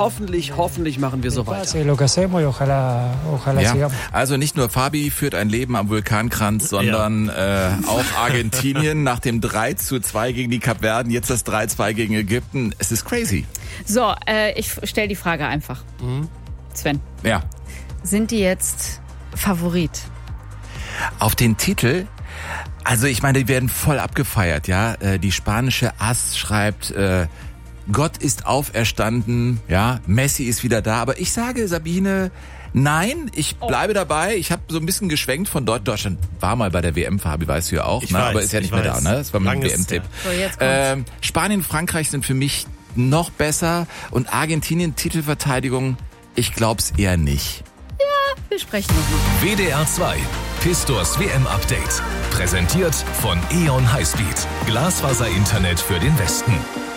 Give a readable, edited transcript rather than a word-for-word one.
hoffentlich machen wir so weiter. Ja, also nicht nur Fabi führt ein Leben am Vulkankranz, sondern auch Argentinien nach dem 3:2 gegen die Kapverden, jetzt das 3:2 gegen Ägypten. Es ist crazy. So, ich stelle die Frage einfach. Sven. Ja. Sind die jetzt Favorit? Auf den Titel, also ich meine, die werden voll abgefeiert, ja. Die spanische AS schreibt, Gott ist auferstanden, ja, Messi ist wieder da. Aber ich sage, Sabine, nein, ich bleibe dabei. Ich habe so ein bisschen geschwenkt von Deutschland war mal bei der WM, Fabi, weißt du ja auch, aber ist ja nicht mehr da, ne? Das war mein WM-Tipp. So, jetzt kommt's. Spanien und Frankreich sind für mich noch besser und Argentinien Titelverteidigung, ich glaub's eher nicht. Wir sprechen nochmal. WDR 2, Pistors WM-Update. Präsentiert von E.ON Highspeed. Glasfaser-Internet für den Westen.